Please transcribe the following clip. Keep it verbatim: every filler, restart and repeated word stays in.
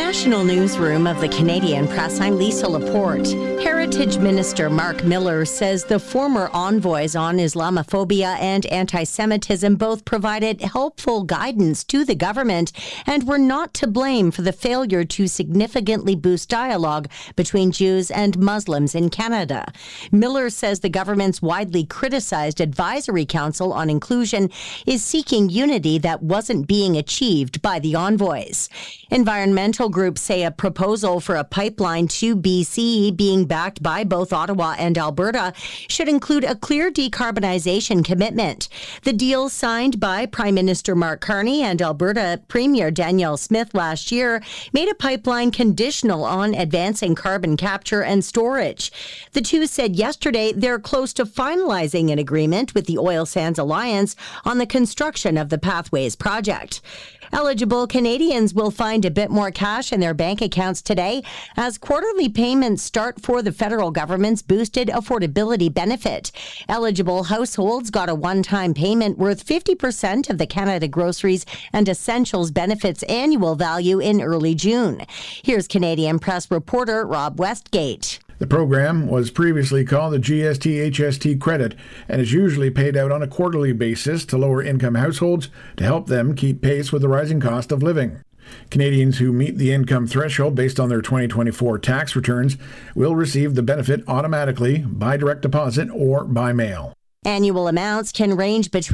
National Newsroom of the Canadian Press, I'm Lisa Laporte. Heritage Minister Mark Miller says the former envoys on Islamophobia and anti-Semitism both provided helpful guidance to the government and were not to blame for the failure to significantly boost dialogue between Jews and Muslims in Canada. Miller says the government's widely criticized Advisory Council on Inclusion is seeking unity that wasn't being achieved by the envoys. Environmental groups say a proposal for a pipeline to B C, being backed by both Ottawa and Alberta, should include a clear decarbonization commitment. The deal signed by Prime Minister Mark Carney and Alberta Premier Danielle Smith last year made a pipeline conditional on advancing carbon capture and storage. The two said yesterday they're close to finalizing an agreement with the Oil Sands Alliance on the construction of the Pathways project. Eligible Canadians will find a bit more cash in their bank accounts today as quarterly payments start for the federal government's boosted affordability benefit. Eligible households got a one-time payment worth fifty percent of the Canada Groceries and Essentials benefits annual value in early June. Here's Canadian Press reporter Rob Westgate. The program was previously called the G S T H S T credit and is usually paid out on a quarterly basis to lower-income households to help them keep pace with the rising cost of living. Canadians who meet the income threshold based on their twenty twenty-four tax returns will receive the benefit automatically by direct deposit or by mail. Annual amounts can range between